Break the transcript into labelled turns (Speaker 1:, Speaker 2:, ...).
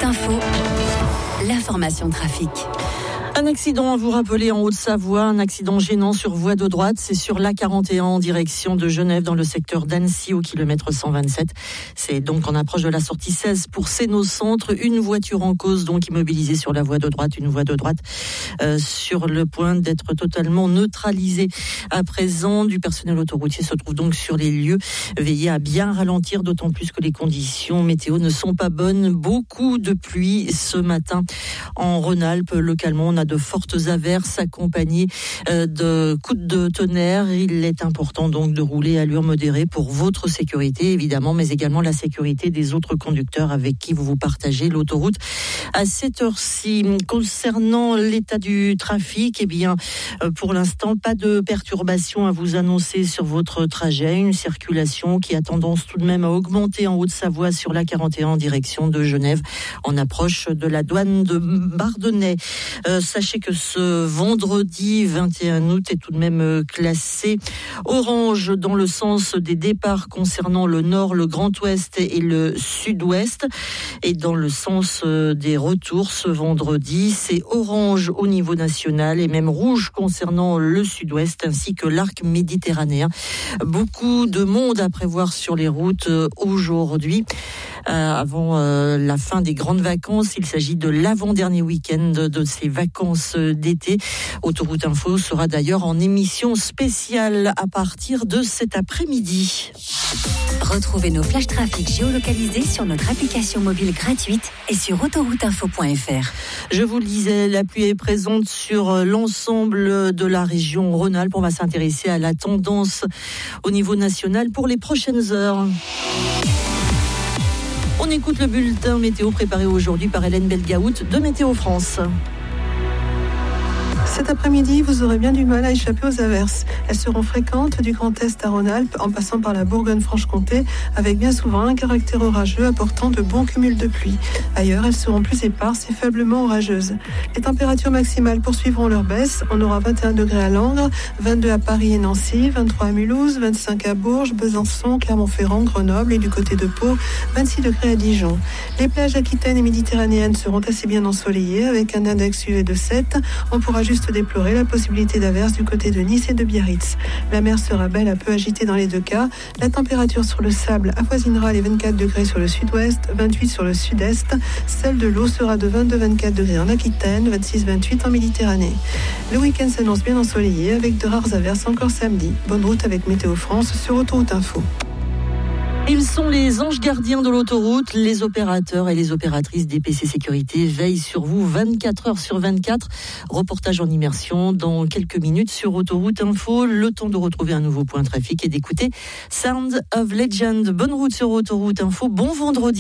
Speaker 1: Info, l'information trafic.
Speaker 2: Un accident à vous rappeler en Haute-Savoie, un accident gênant sur voie de droite, c'est sur l'A41 en direction de Genève dans le secteur d'Annecy au kilomètre 127. C'est donc en approche de la sortie 16 pour Sénaux-Centre, une voiture en cause donc immobilisée sur la voie de droite, une voie de droite sur le point d'être totalement neutralisée. À présent, du personnel autoroutier se trouve donc sur les lieux. Veillez à bien ralentir, d'autant plus que les conditions météo ne sont pas bonnes. Beaucoup de pluie ce matin en Rhône-Alpes. Localement, on a de fortes averses accompagnées de coups de tonnerre. Il est important donc de rouler à allure modérée pour votre sécurité évidemment, mais également la sécurité des autres conducteurs avec qui vous partagez l'autoroute. À cette heure-ci, concernant l'état du trafic, eh bien, pour l'instant, pas de perturbations à vous annoncer sur votre trajet. Une circulation qui a tendance tout de même à augmenter en Haute-Savoie sur l'A41 en direction de Genève, en approche de la douane de Bardonnay. Sachez que ce vendredi 21 août est tout de même classé orange dans le sens des départs concernant le nord, le Grand Ouest et le Sud-Ouest. Et dans le sens des retours ce vendredi, c'est orange au niveau national et même rouge concernant le Sud-Ouest ainsi que l'arc méditerranéen. Beaucoup de monde à prévoir sur les routes aujourd'hui. Avant la fin des grandes vacances, il s'agit de l'avant-dernier week-end de ces vacances d'été. Autoroute Info sera d'ailleurs en émission spéciale à partir de cet après-midi.
Speaker 1: Retrouvez nos flashs trafic géolocalisés sur notre application mobile gratuite et sur autorouteinfo.fr.
Speaker 2: Je vous le disais, la pluie est présente sur l'ensemble de la région Rhône-Alpes. On va s'intéresser à la tendance au niveau national pour les prochaines heures. On écoute le bulletin météo préparé aujourd'hui par Hélène Belgaout de Météo France.
Speaker 3: Cet après-midi, vous aurez bien du mal à échapper aux averses. Elles seront fréquentes du Grand Est à Rhône-Alpes en passant par la Bourgogne-Franche-Comté avec bien souvent un caractère orageux apportant de bons cumuls de pluie. Ailleurs, elles seront plus éparses et faiblement orageuses. Les températures maximales poursuivront leur baisse. On aura 21 degrés à Langres, 22 à Paris et Nancy, 23 à Mulhouse, 25 à Bourges, Besançon, Clermont-Ferrand, Grenoble et du côté de Pau, 26 degrés à Dijon. Les plages aquitaines et méditerranéennes seront assez bien ensoleillées avec un index UV de 7. On pourra juste déplorer la possibilité d'averses du côté de Nice et de Biarritz. La mer sera belle à peu agitée dans les deux cas. La température sur le sable avoisinera les 24 degrés sur le sud-ouest, 28 sur le sud-est. Celle de l'eau sera de 22-24 degrés en Aquitaine, 26-28 en Méditerranée. Le week-end s'annonce bien ensoleillé avec de rares averses encore samedi. Bonne route avec Météo France sur Autoroute Info.
Speaker 2: Ils sont les anges gardiens de l'autoroute. Les opérateurs et les opératrices d'EPC Sécurité veillent sur vous 24 heures sur 24. Reportage en immersion dans quelques minutes sur Autoroute Info. Le temps de retrouver un nouveau point trafic et d'écouter Sound of Legend. Bonne route sur Autoroute Info. Bon vendredi.